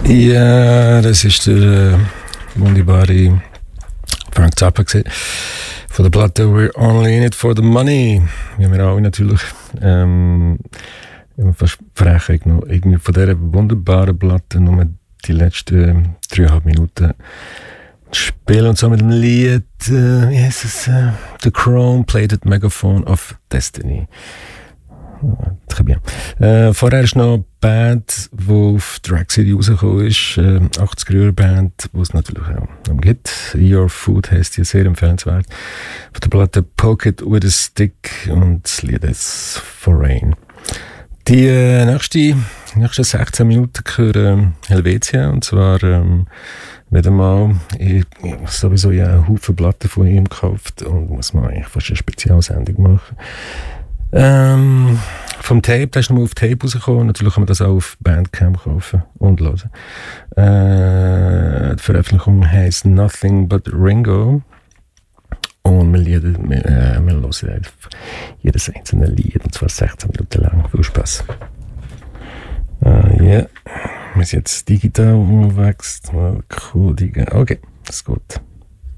Ja, das ist der wunderbare Frank Zappa von der Platte We're Only In It For The Money. Wie wir alle natürlich versprechen, noch irgendwie von dieser wunderbaren Platte nur die letzten 3,5 Minuten spielen und so mit dem Lied, wie heißt es? The Chrome-Plated Megaphone of Destiny. Très bien. Vorher ist noch eine Band, die auf Drag City rausgekommen ist, 80er-Jahre-Band, die es natürlich auch gibt. Your Food heisst die, sehr empfehlenswert. Von der Platte Pocket with a Stick und das Lied ist Foreign. Die nächsten 16 Minuten gehören Helvetia, und zwar wieder mal, ich sowieso einen Haufen Platten von ihm gekauft und muss man eigentlich fast eine Spezialsendung machen. Vom Tape, das ist nochmal auf Tape rausgekommen. Natürlich kann man das auch auf Bandcamp kaufen und hören. Die Veröffentlichung heisst Nothing But Ringo. Und wir hören jedes einzelne Lied, und zwar 16 Minuten lang. Viel Spaß. Ja, wir sind jetzt digital unterwegs. Cool, okay, das ist gut.